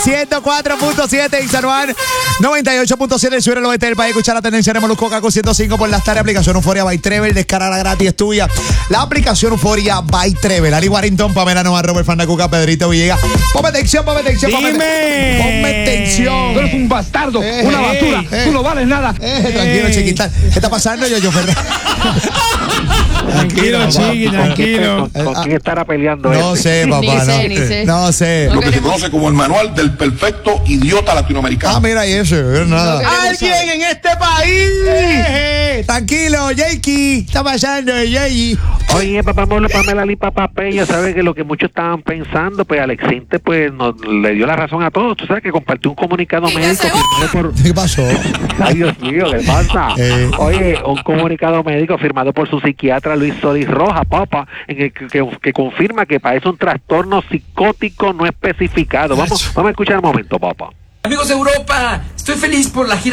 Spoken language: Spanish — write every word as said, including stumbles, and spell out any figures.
ciento cuatro punto siete en San Juan, noventa y ocho punto siete en el sur del oeste del país. Escuchar la tendencia de Molusco Caco ciento cinco por las tardes. Aplicación Euforia by Trevel. Descarga gratis, es tuya. La aplicación Euforia by Trevel. Ari Warrington, Pamela Nova, Robert Fandacuca, Pedrito Villegas. Ponme atención, ponme atención. Dime. Ponme atención. Tú eres un bastardo, Eh, una eh, basura. eh. Tú no vales nada. Eh, tranquilo, chiquita. ¿Qué está pasando, yo, yo, Fernández? Tranquilo, chiqui, tranquilo. ¿Con, con quién estará peleando No ese? sé, papá. Ni no. sé, ni sé. No sé. Lo que se conoce como el manual del perfecto idiota latinoamericano. Ah, mira, y eso, nada. Alguien en este país. Eh, tranquilo, Jakey. ¿Qué está pasando, Jakey? Oye, papá Molo, Pamela y papá Peña, ¿sabes que lo que muchos estaban pensando? Pues Alexinte pues nos, le dio la razón a todos. Tú sabes que compartió un comunicado médico firmado por... ¿Qué pasó? Ay, Dios mío, ¿qué pasa? Eh. Oye, un comunicado médico firmado por su psiquiatra Luis Solís Roja, papá, en el que, que, que confirma que padece un trastorno psicótico no especificado. Vamos, vamos a escuchar un momento, papá. Amigos de Europa, estoy feliz por la gira